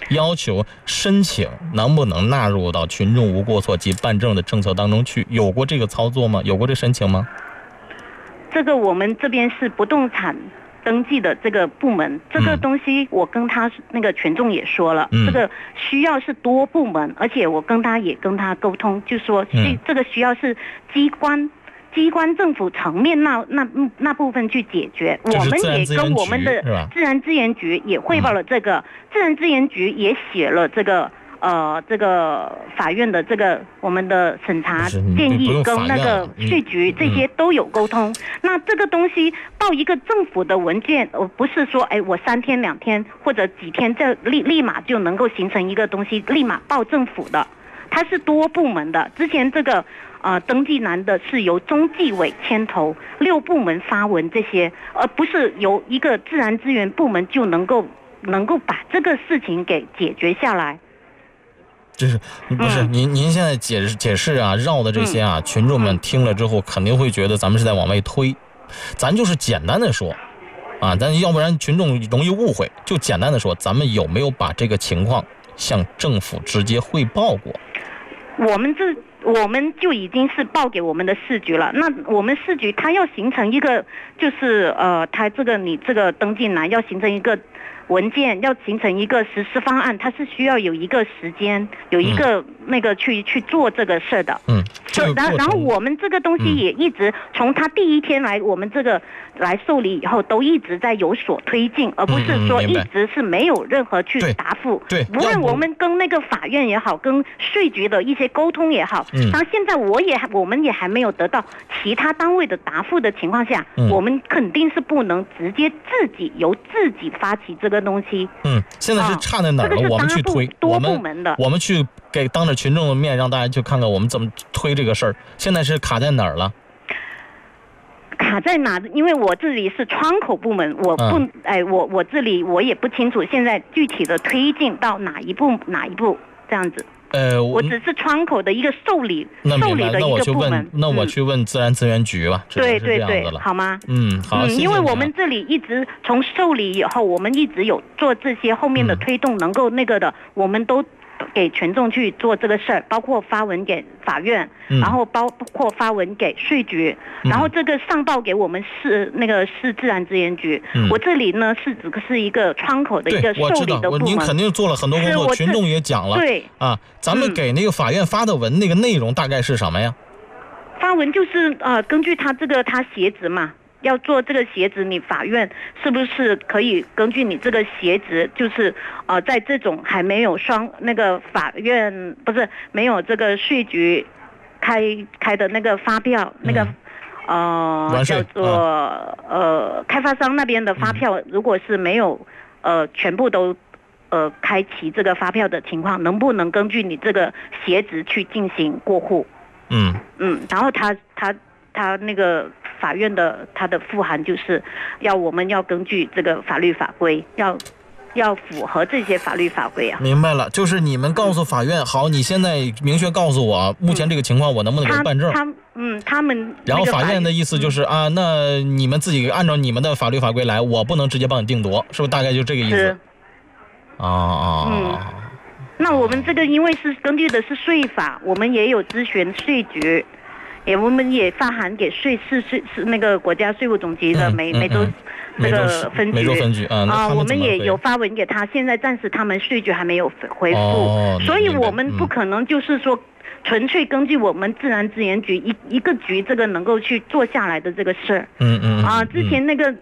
要求申请能不能纳入到群众无过错及办证的政策当中去，有过这个操作吗？有过这申请吗？ 这个我们这边是不动产登记的这个部门，这个东西我跟他那个群众也说了，这个需要是多部门，而且我跟他沟通，就说这个需要是机关政府层面那部分去解决。我们也跟我们的自然资源局也汇报了这个，自然资源局也写了这个法院的这个我们的审查建议跟那个税局这些都有沟通。那这个东西报一个政府的文件，不是说我3天2天或者几天这立马就能够形成一个东西，立马报政府的，它是多部门的。之前这个登记栏的是由中纪委牵头，6部门发文这些，而不是由一个自然资源部门就能够把这个事情给解决下来。 就是不是您现在解释啊，绕的这些啊，群众们听了之后肯定会觉得咱们是在往外推，咱就是简单的说啊，但要不然群众容易误会，就简单的说，咱们有没有把这个情况向政府直接汇报过？我们就已经是报给我们的市局了。那我们市局它要形成一个，就是它你这个登记栏要形成一个文件，要形成一个实施方案，它是需要有一个时间，有一个那个去做这个事的。然后我们这个东西也一直从他第一天来我们这个来受理以后，都一直在有所推进，而不是说一直是没有任何去答复。对，无论我们跟那个法院也好，跟税局的一些沟通也好，然后现在我们也还没有得到其他单位的答复的情况下，我们肯定是不能直接由自己发起这个东西。现在是差在哪儿了？我们去推多部门的，我们去给当着群众的面让大家去看看我们怎么推这个事儿。现在是卡在哪儿了？卡在哪？因为我这里是窗口部门，我这里我也不清楚现在具体的推进到哪一步这样子。我只是窗口的一个受理的一个部门。那我去问自然资源局吧。对，好吗？好。因为我们这里一直从受理以后，我们一直有做这些后面的推动，能够那个的，我们都给群众去做这个事儿，包括发文给法院，然后包括发文给税局，然后这个上报给我们市自然资源局。我这里呢只是一个窗口的一个受理的部门。您肯定做了很多工作，群众也讲了。对啊，咱们给那个法院发的文，那个内容大概是什么呀？发文就是根据他协职嘛。要做这个协职，你法院是不是可以根据你这个协职，就是在这种还没有法院没有这个税局开的那个发票，叫做开发商那边的发票，如果是没有全部都开齐这个发票的情况，能不能根据你这个协职去进行过户？然后他那个法院的他的复函就是我们要根据这个法律法规要符合这些法律法规啊。明白了，就是你们告诉法院，好，你现在明确告诉我目前这个情况，我能不能给办证？他们然后法院的意思就是那你们自己按照你们的法律法规来，我不能直接帮你定夺，是不是大概就这个意思？那我们这个因为是根据的是税法，我们也有咨询税局。我们也发函给是那个国家税务总局的梅州那个分局我们也有发文给他，现在暂时他们税局还没有回复，所以我们不可能就是说纯粹根据我们自然资源局一个局这个能够去做下来的这个事儿。之前那个